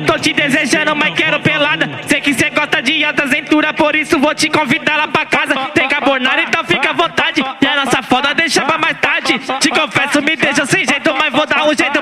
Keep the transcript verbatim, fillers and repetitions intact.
tô te desejando, mas quero pelada. Sei que cê gosta de alta aventura, por isso vou te convidar lá pra casa. Tem carbonara, então fica à vontade. E a nossa foda deixa pra mais tarde. Te confesso, me deixa sem jeito, mas vou dar um jeito